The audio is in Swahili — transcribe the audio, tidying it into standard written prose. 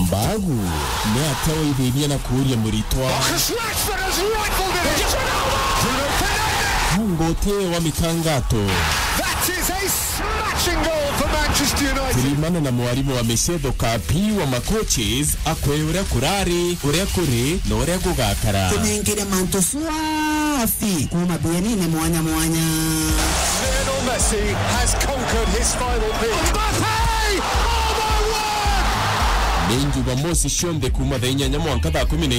Mbagu ne atawe ibibia na kuria muritwa Ngote wa mikangato. That is a smashing goal for Manchester United. Tulimana na mwalimu wa Mesedo Kapi wa makoches akwe uria kurari uria kuri na uria gugakara tumenkire manto swafi kuma bienine mwanya Lionel Messi has conquered his final peak. Mbappe! Oh my word! Nenju ba Mosi Shonde kuma da inyanya mwanka da 10